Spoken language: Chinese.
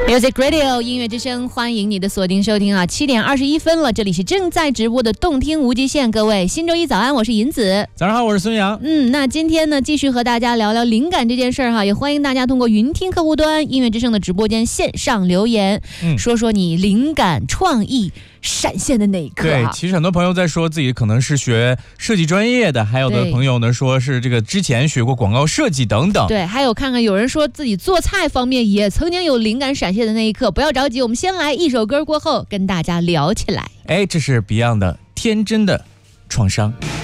Music Radio 音乐之声，欢迎你的锁定收听啊！7点21分了，这里是正在直播的动听无极限，各位新周一早安，我是银子。 早上好，我是孙杨。 那今天呢，继续和大家聊聊灵感这件事儿哈，也欢迎大家通过云听客户端音乐之声的直播间线上留言，说说你灵感创意闪现的那一刻。 对，其实很多朋友在说自己可能是学设计专业的，还有的朋友呢说是这个之前学过广告设计等等。 对，还有看看有人说自己做菜方面也曾经有灵感闪现的那一刻。不要着急，我们先来一首歌，过后跟大家聊起来。 这是 Beyond 的《天真的创伤》。